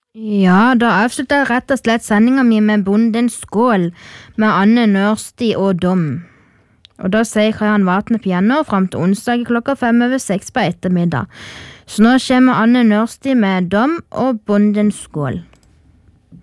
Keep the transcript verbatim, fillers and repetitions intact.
Ja, da avslutter jeg rett og slett sendinga mi med Bondens skål med Anne Nørsti og Dom. Og da sier Kristian Vatne piano frem til onsdag klokka fem over seks på ettermiddag. Så nå kommer Anne Nørsti med Dom og Bondens skål.